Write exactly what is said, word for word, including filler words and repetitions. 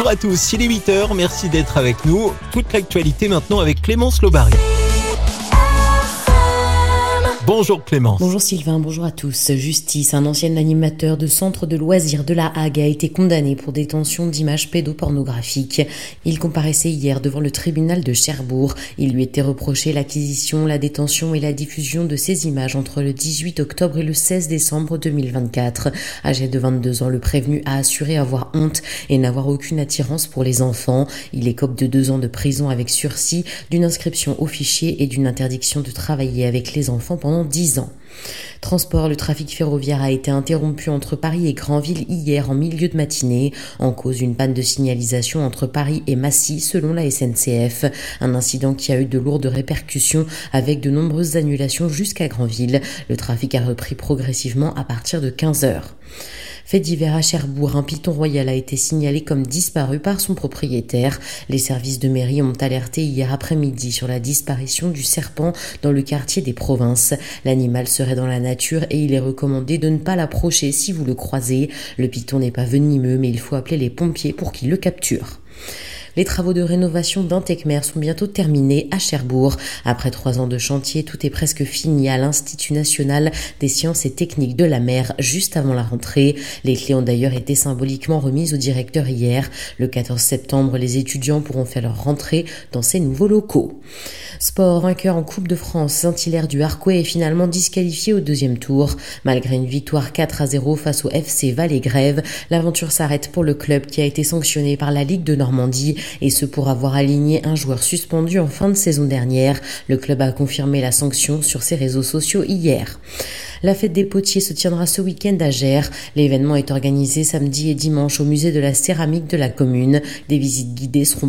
à tous, il est huit heures, merci d'être avec nous. Toute l'actualité maintenant avec Clémence Lobary. Bonjour Clémence. Bonjour Sylvain, bonjour à tous. Justice, un ancien animateur de centre de loisirs de La Hague a été condamné pour détention d'images pédopornographiques. Il comparaissait hier devant le tribunal de Cherbourg. Il lui était reproché l'acquisition, la détention et la diffusion de ces images entre le dix-huit octobre et le seize décembre deux mille vingt-quatre. Âgé de vingt-deux ans, le prévenu a assuré avoir honte et n'avoir aucune attirance pour les enfants. Il écope de deux ans de prison avec sursis, d'une inscription au fichier et d'une interdiction de travailler avec les enfants pendant dix ans. Transport, le trafic ferroviaire a été interrompu entre Paris et Granville hier en milieu de matinée, en cause d'une panne de signalisation entre Paris et Massy selon la S N C F. Un incident qui a eu de lourdes répercussions avec de nombreuses annulations jusqu'à Granville. Le trafic a repris progressivement à partir de quinze heures. Fait divers à Cherbourg, un python royal a été signalé comme disparu par son propriétaire. Les services de mairie ont alerté hier après-midi sur la disparition du serpent dans le quartier des Provinces. L'animal serait dans la nature et il est recommandé de ne pas l'approcher si vous le croisez. Le python n'est pas venimeux, mais il faut appeler les pompiers pour qu'ils le capturent. Les travaux de rénovation d'Intecmer sont bientôt terminés à Cherbourg. Après trois ans de chantier, tout est presque fini à l'Institut national des sciences et techniques de la mer, juste avant la rentrée. Les clés ont d'ailleurs été symboliquement remises au directeur hier. Le quatorze septembre, les étudiants pourront faire leur rentrée dans ces nouveaux locaux. Sport, vainqueur en Coupe de France, Saint-Hilaire du Harcouët est finalement disqualifié au deuxième tour. Malgré une victoire quatre à zéro face au F C Valais-Grève, l'aventure s'arrête pour le club qui a été sanctionné par la Ligue de Normandie, et ce pour avoir aligné un joueur suspendu en fin de saison dernière. Le club a confirmé la sanction sur ses réseaux sociaux hier. La fête des potiers se tiendra ce week-end à Gers. L'événement est organisé samedi et dimanche au musée de la céramique de la commune. Des visites guidées seront